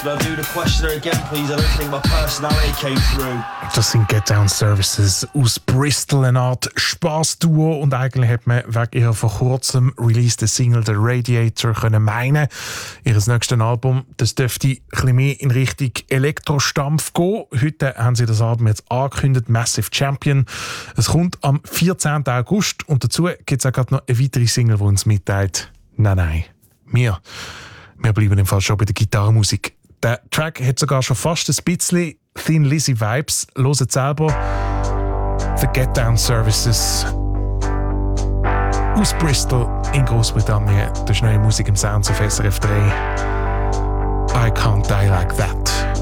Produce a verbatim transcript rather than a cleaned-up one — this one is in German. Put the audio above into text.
Will I do the questioner again, please? I don't think my personality came through. Das sind Get Down Services aus Bristol, eine Art Spaßduo, und eigentlich hat man wegen ihrer vor kurzem released Single The Radiator können meinen, ihr nächstes Album, das dürfte ein bisschen mehr in Richtung Elektrostampf gehen. Heute haben sie das Album jetzt angekündigt, Massive Champion. Es kommt am vierzehnten August und dazu gibt es auch gerade noch eine weitere Single, die uns mitteilt: Nein, nein, wir, wir bleiben im Fall schon bei der Gitarrenmusik. Der Track hat sogar schon fast ein bisschen Thin Lizzy Vibes. Hört selber The Get Down Services aus Bristol in Großbritannien. Das ist neue Musik im Sounds auf S R F drei. I Can't Die Like That.